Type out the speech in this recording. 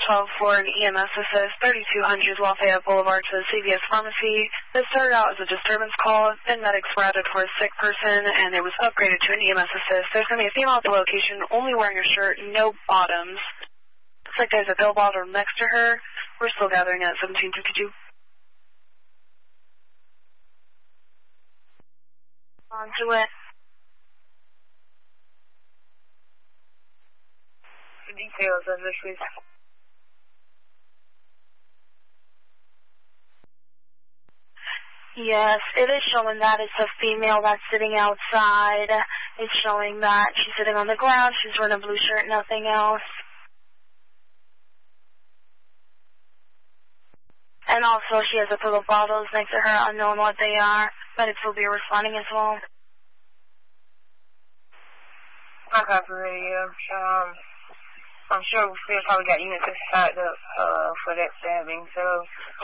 12 for an EMS assist, 3200 Lafayette Boulevard to the CVS Pharmacy. This started out as a disturbance call, then medics were added for a sick person, and it was upgraded to an EMS assist. There's going to be a female at the location, only wearing a shirt, no bottoms. Looks like there's a pill bottle next to her. We're still gathering at 1752. On to it. Details of this, please. Yes, it is showing that it's a female that's sitting outside. It's showing that she's sitting on the ground. She's wearing a blue shirt, nothing else. And also, she has a couple of bottles next to her, unknown what they are. Medics will be responding as well. I copy radio. I'm sure we'll probably got units signed up for that stabbing, so